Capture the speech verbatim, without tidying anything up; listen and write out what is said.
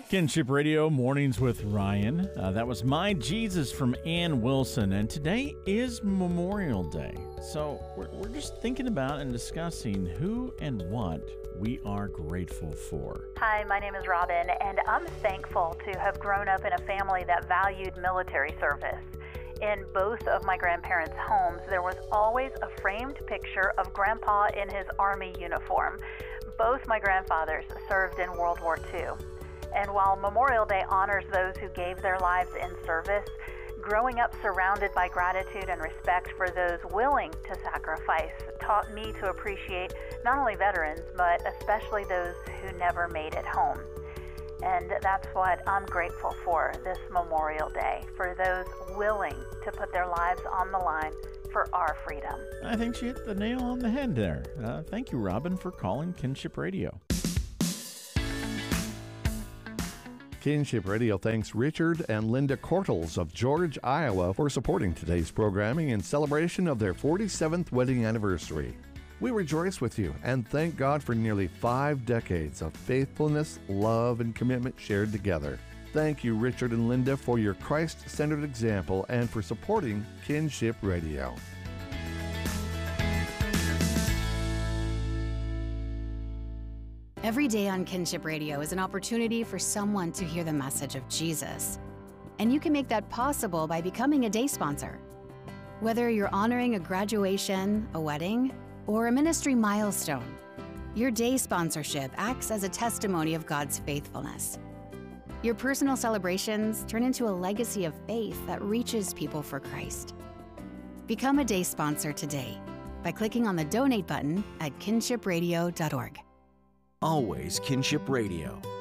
Kinship Radio, Mornings with Ryan. Uh, that was My Jesus from Ann Wilson. And today is Memorial Day. So we're, we're just thinking about and discussing who and what we are grateful for. Hi, my name is Robin, and I'm thankful to have grown up in a family that valued military service. In both of my grandparents' homes, there was always a framed picture of Grandpa in his Army uniform. Both my grandfathers served in World War Two. And while Memorial Day honors those who gave their lives in service, growing up surrounded by gratitude and respect for those willing to sacrifice taught me to appreciate not only veterans, but especially those who never made it home. And that's what I'm grateful for this Memorial Day, for those willing to put their lives on the line for our freedom. I think she hit the nail on the head there. Uh, thank you, Robin, for calling Kinship Radio. Kinship Radio thanks Richard and Linda Cortles of George, Iowa for supporting today's programming in celebration of their forty-seventh wedding anniversary. We rejoice with you and thank God for nearly five decades of faithfulness, love, and commitment shared together. Thank you, Richard and Linda, for your Christ-centered example and for supporting Kinship Radio. Every day on Kinship Radio is an opportunity for someone to hear the message of Jesus. And you can make that possible by becoming a day sponsor. Whether you're honoring a graduation, a wedding, or a ministry milestone, your day sponsorship acts as a testimony of God's faithfulness. Your personal celebrations turn into a legacy of faith that reaches people for Christ. Become a day sponsor today by clicking on the donate button at kinship radio dot org. Always Kinship Radio.